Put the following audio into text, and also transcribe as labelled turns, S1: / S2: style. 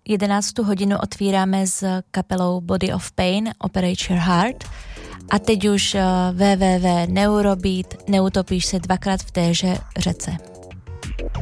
S1: 11. hodinu otvíráme s kapelou Body of Pain, Operation Heart. A teď už www.neurobeat, neutopíš se dvakrát v téže řece.